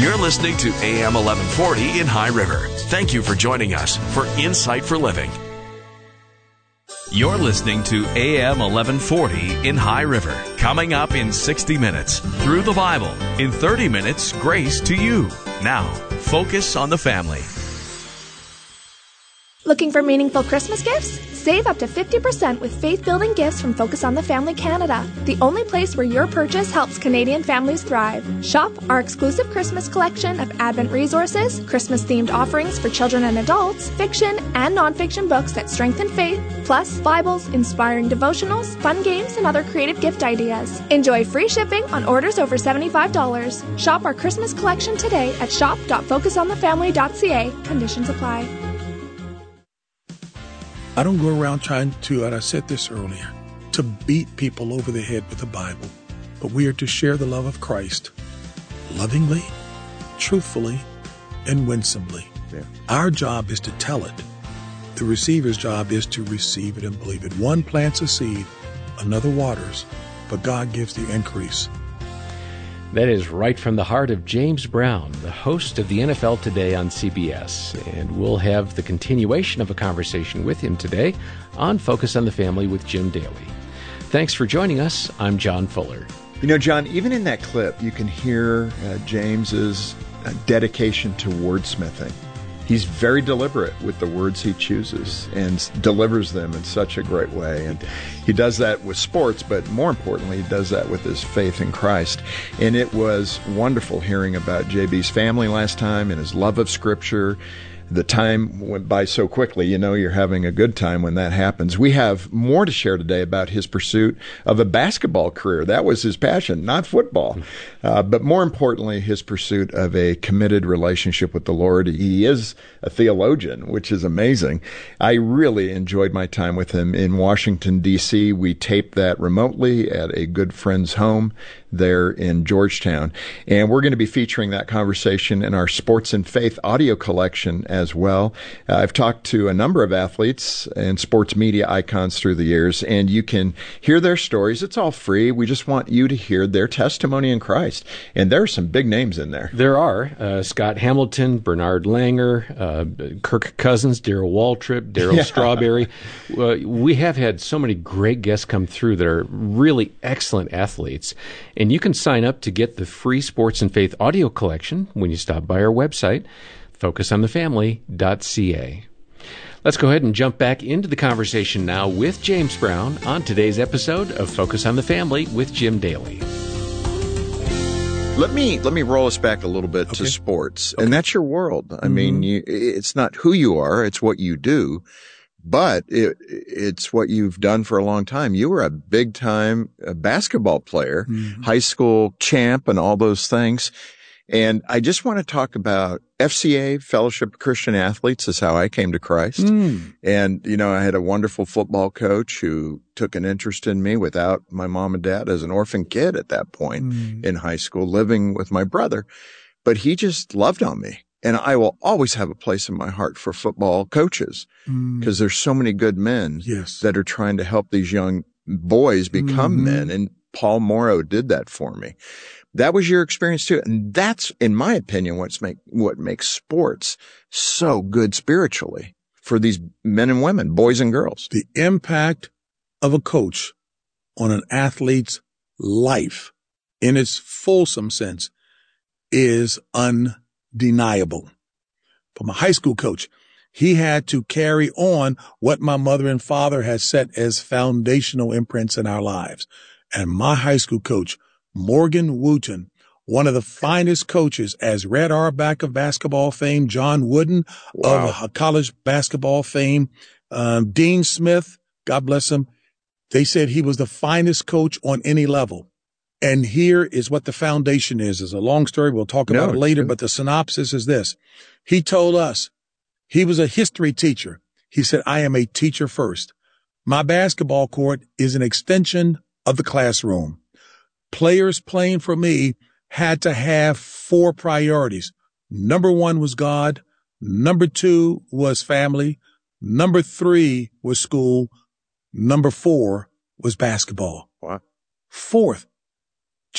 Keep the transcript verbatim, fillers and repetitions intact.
You're listening to A M eleven forty in High River. Thank you for joining us for Insight for Living. You're listening to A M eleven forty in High River. Coming up in sixty minutes, Through the Bible. In thirty minutes, Grace to You. Now, Focus on the Family. Looking for meaningful Christmas gifts? Save up to fifty percent with faith-building gifts from Focus on the Family Canada, the only place where your purchase helps Canadian families thrive. Shop our exclusive Christmas collection of Advent resources, Christmas-themed offerings for children and adults, fiction and nonfiction books that strengthen faith, plus Bibles, inspiring devotionals, fun games, and other creative gift ideas. Enjoy free shipping on orders over seventy-five dollars. Shop our Christmas collection today at shop dot focus on the family dot c a. Conditions apply. I don't go around trying to, and I said this earlier, to beat people over the head with the Bible, but we are to share the love of Christ lovingly, truthfully, and winsomely. Yeah. Our job is to tell it. The receiver's job is to receive it and believe it. One plants a seed, another waters, but God gives the increase. That is right from the heart of James Brown, the host of the N F L Today on C B S. And we'll have the continuation of a conversation with him today on Focus on the Family with Jim Daly. Thanks for joining us. I'm John Fuller. You know, John, even in that clip, you can hear uh, James's uh, dedication to wordsmithing. He's very deliberate with the words he chooses and delivers them in such a great way. And he does that with sports, but more importantly, he does that with his faith in Christ. And it was wonderful hearing about J B's family last time and his love of Scripture. The time went by so quickly. You know you're having a good time when that happens. We have more to share today about his pursuit of a basketball career. That was his passion, not football. Uh, but more importantly, his pursuit of a committed relationship with the Lord. He is a theologian, which is amazing. I really enjoyed my time with him in Washington, D C. We taped that remotely at a good friend's home there in Georgetown. And we're going to be featuring that conversation in our Sports and Faith audio collection as well. Uh, I've talked to a number of athletes and sports media icons through the years, and you can hear their stories. It's all free. We just want you to hear their testimony in Christ. And there are some big names in there. There are. Uh, Scott Hamilton, Bernard Langer, uh, Kirk Cousins, Darrell Waltrip, Darryl yeah. Strawberry. Uh, we have had so many great guests come through that are really excellent athletes. And you can sign up to get the free Sports and Faith audio collection when you stop by our website, focus on the family dot c a. Let's go ahead and jump back into the conversation now with James Brown on today's episode of Focus on the Family with Jim Daly. Let me let me roll us back a little bit okay. to sports, okay. and that's your world. I mm-hmm. mean, you, it's not who you are; it's what you do. But it, it's what you've done for a long time. You were a big-time basketball player, mm-hmm. high school champ, and all those things. And I just want to talk about F C A, Fellowship of Christian Athletes, is how I came to Christ. Mm. And, you know, I had a wonderful football coach who took an interest in me without my mom and dad as an orphan kid at that point mm. in high school, living with my brother. But he just loved on me. And I will always have a place in my heart for football coaches because mm. there's so many good men yes. that are trying to help these young boys become mm-hmm. men. And Paul Morrow did that for me. That was your experience too. And that's, in my opinion, what's make, what makes sports so good spiritually for these men and women, boys and girls. The impact of a coach on an athlete's life in its fulsome sense is undeniable. Deniable. From a high school coach, he had to carry on what my mother and father had set as foundational imprints in our lives. And my high school coach, Morgan Wooten, one of the finest coaches, as Red Auerbach of basketball fame, John Wooden wow. of college basketball fame, um, Dean Smith, God bless him. They said he was the finest coach on any level. And here is what the foundation is. It's a long story. We'll talk about no, it later, but the synopsis is this. He told us he was a history teacher. He said, I am a teacher first. My basketball court is an extension of the classroom. Players playing for me had to have four priorities. Number one was God. Number two was family. Number three was school. Number four was basketball. Wow. Fourth